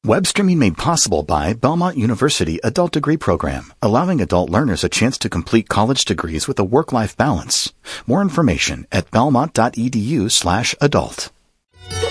Web streaming made possible by Belmont University Adult Degree Program, allowing adult learners a chance to complete college degrees with a work-life balance. More information at belmont.edu/adult.